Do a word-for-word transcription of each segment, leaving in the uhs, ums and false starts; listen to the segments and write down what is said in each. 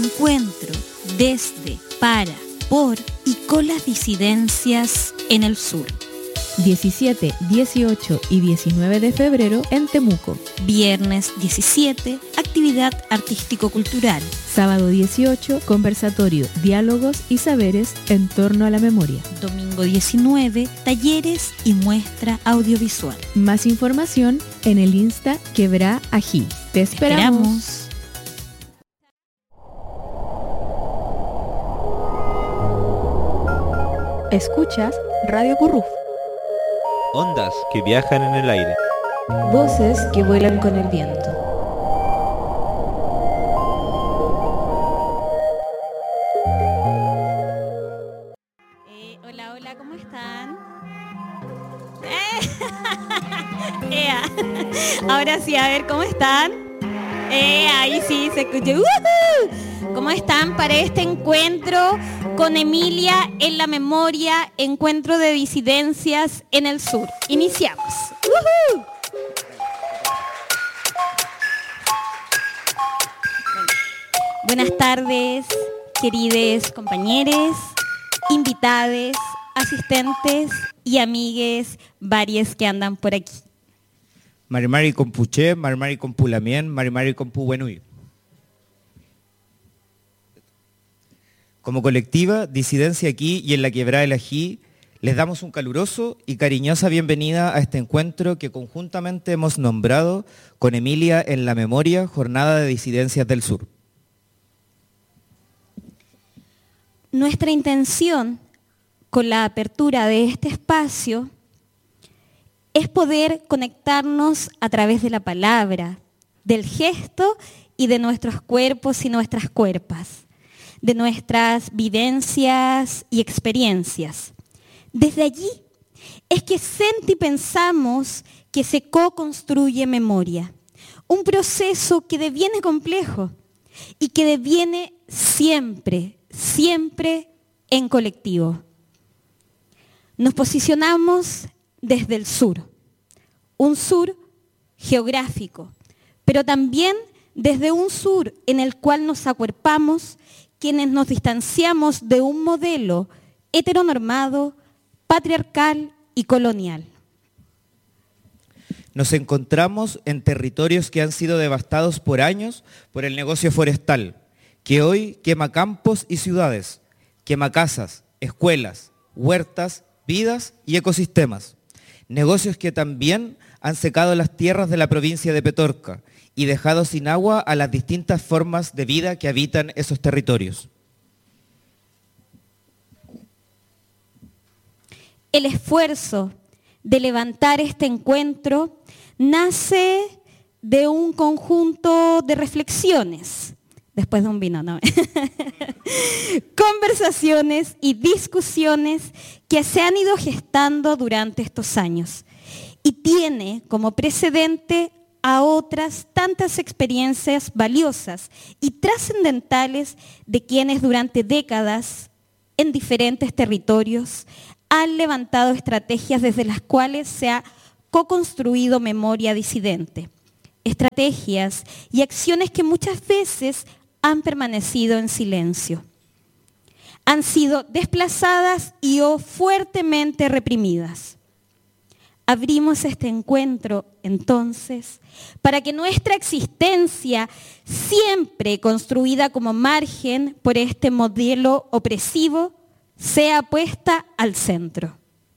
Encuentro desde, para, por y con las disidencias en el sur. diecisiete, dieciocho y diecinueve de febrero en Temuco. Viernes diecisiete, actividad artístico-cultural. Sábado dieciocho, conversatorio, diálogos y saberes en torno a la memoria. Domingo diecinueve, talleres y muestra audiovisual. Más información en el Insta Quebrá Ají. Te esperamos. Esperamos. Escuchas Radio Curruf. Ondas que viajan en el aire. Voces que vuelan con el viento. Eh, hola, hola, ¿cómo están? Eh, ea. Ahora sí, a ver, ¿cómo están? Eh, ahí sí, se escucha. ¡Woohoo! ¿Cómo están para este encuentro con Emilia en la memoria, encuentro de disidencias en el sur? Iniciamos. ¡Woohoo! Bueno, buenas tardes, queridos compañeros, invitades, asistentes y amigues varios que andan por aquí. Marimari Compuché, Marimari Compulamien, Marimari Compu Buenuy. Como colectiva, Disidencia aquí y en la Quebrada del Ají, les damos un caluroso y cariñosa bienvenida a este encuentro que conjuntamente hemos nombrado con Emilia en la memoria, Jornada de Disidencias del Sur. Nuestra intención con la apertura de este espacio es poder conectarnos a través de la palabra, del gesto y de nuestros cuerpos y nuestras cuerpas, de nuestras vivencias y experiencias. Desde allí es que senti pensamos que se co-construye memoria, un proceso que deviene complejo y que deviene siempre, siempre en colectivo. Nos posicionamos desde el sur, un sur geográfico, pero también desde un sur en el cual nos acuerpamos quienes nos distanciamos de un modelo heteronormado, patriarcal y colonial. Nos encontramos en territorios que han sido devastados por años por el negocio forestal, que hoy quema campos y ciudades, quema casas, escuelas, huertas, vidas y ecosistemas. Negocios que también han secado las tierras de la provincia de Petorca y dejado sin agua a las distintas formas de vida que habitan esos territorios. El esfuerzo de levantar este encuentro nace de un conjunto de reflexiones, después de un vino, ¿no? Conversaciones y discusiones que se han ido gestando durante estos años y tiene como precedente a otras tantas experiencias valiosas y trascendentales de quienes durante décadas en diferentes territorios han levantado estrategias desde las cuales se ha co-construido memoria disidente. Estrategias y acciones que muchas veces han permanecido en silencio. Han sido desplazadas y o fuertemente reprimidas. Abrimos este encuentro, entonces, para que nuestra existencia, siempre construida como margen por este modelo opresivo, sea puesta al centro.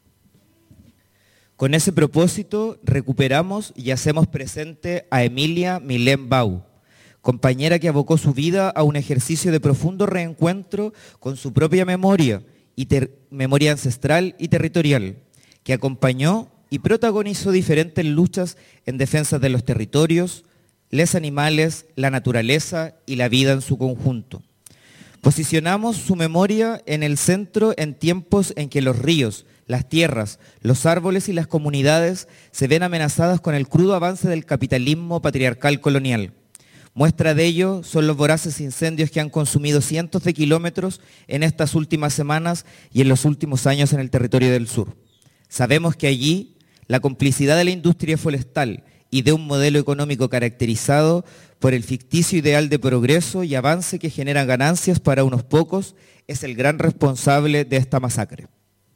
Con ese propósito, recuperamos y hacemos presente a Emilia Milén Bau, compañera que abocó su vida a un ejercicio de profundo reencuentro con su propia memoria, y ter- memoria ancestral y territorial, que acompañó y protagonizó diferentes luchas en defensa de los territorios, los animales, la naturaleza y la vida en su conjunto. Posicionamos su memoria en el centro en tiempos en que los ríos, las tierras, los árboles y las comunidades se ven amenazadas con el crudo avance del capitalismo patriarcal colonial. Muestra de ello son los voraces incendios que han consumido cientos de kilómetros en estas últimas semanas y en los últimos años en el territorio del sur. Sabemos que allí la complicidad de la industria forestal y de un modelo económico caracterizado por el ficticio ideal de progreso y avance que generan ganancias para unos pocos, es el gran responsable de esta masacre.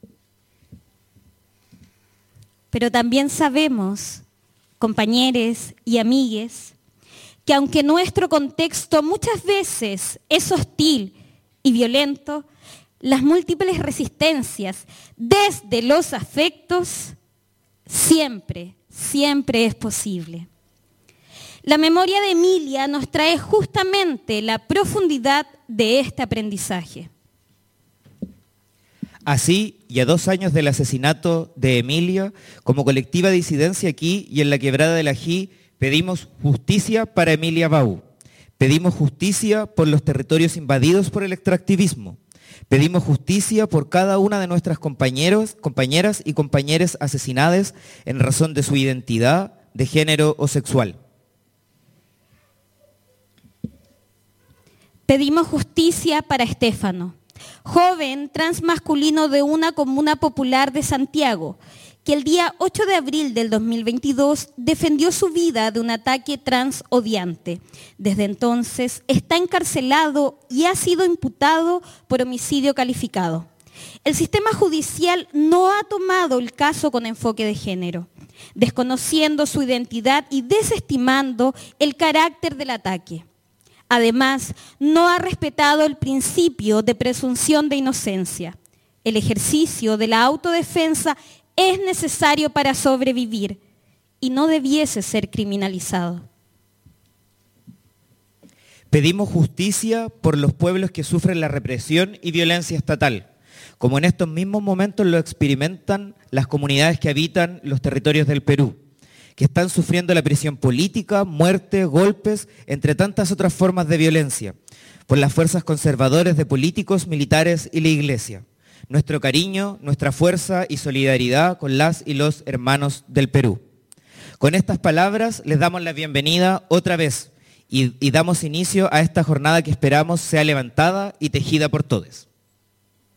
Pero también sabemos, compañeros y amigues, que aunque nuestro contexto muchas veces es hostil y violento, las múltiples resistencias desde los afectos siempre, siempre es posible. La memoria de Emilia nos trae justamente la profundidad de este aprendizaje. Así, y a dos años del asesinato de Emilia, como colectiva disidencia aquí y en la Quebrada del Ají, pedimos justicia para Emilia Bau. Pedimos justicia por los territorios invadidos por el extractivismo. Pedimos justicia por cada una de nuestras compañeros, compañeras y compañeros asesinadas en razón de su identidad, de género o sexual. Pedimos justicia para Estéfano, joven transmasculino de una comuna popular de Santiago, que el día ocho de abril del dos mil veintidós defendió su vida de un ataque transodiante. Desde entonces está encarcelado y ha sido imputado por homicidio calificado. El sistema judicial no ha tomado el caso con enfoque de género, desconociendo su identidad y desestimando el carácter del ataque. Además, no ha respetado el principio de presunción de inocencia. El ejercicio de la autodefensa es necesario para sobrevivir y no debiese ser criminalizado. Pedimos justicia por los pueblos que sufren la represión y violencia estatal, como en estos mismos momentos lo experimentan las comunidades que habitan los territorios del Perú, que están sufriendo la prisión política, muerte, golpes, entre tantas otras formas de violencia, por las fuerzas conservadoras de políticos, militares y la Iglesia. Nuestro cariño, nuestra fuerza y solidaridad con las y los hermanos del Perú. Con estas palabras les damos la bienvenida otra vez y, y damos inicio a esta jornada que esperamos sea levantada y tejida por todos.